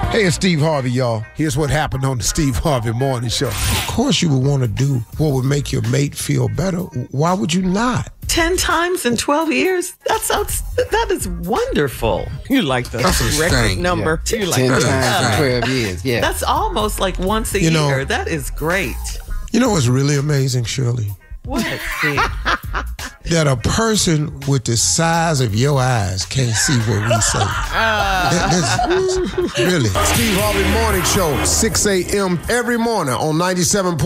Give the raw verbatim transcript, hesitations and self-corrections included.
Hey, it's Steve Harvey, y'all. Here's what happened on the Steve Harvey Morning Show. Of course you would want to do what would make your mate feel better. Why would you not? Ten times in twelve years? That sounds, that is wonderful. You like the That's a record stank, number. yeah. You like Ten that. times in twelve years, yeah. That's almost like once a You know- year. That is great. You know what's really amazing, Shirley? What, Steve? That a person with the size of your eyes can't see what we say. That- that's- really. Steve Harvey Morning Show, six a.m. every morning on ninety-seven point